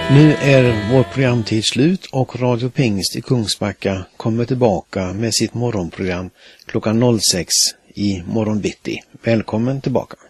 Nu är vår programtid slut och Radio Pingst i Kungsbacka kommer tillbaka med sitt morgonprogram klockan 06 i morgon bitti. Välkommen tillbaka.